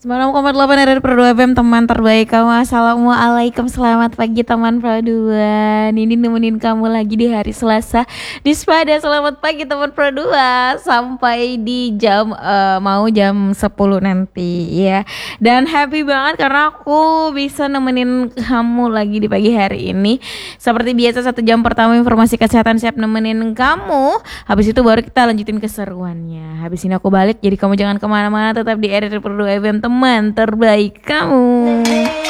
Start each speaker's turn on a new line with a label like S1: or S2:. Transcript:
S1: 98 dari Pro 2 FM, teman terbaik kamu. Assalamualaikum, selamat pagi teman Pro 2. Ini nemenin kamu lagi di hari Selasa di Spada. Selamat pagi teman Pro 2 sampai di jam mau jam 10 nanti ya. Dan happy banget karena aku bisa nemenin kamu lagi di pagi hari ini. Seperti biasa 1 jam pertama informasi kesehatan siap nemenin kamu. Habis itu baru kita lanjutin keseruannya. Habis ini aku balik, jadi kamu jangan kemana-mana, tetap di RRI Pro 2 FM, teman terbaik kamu.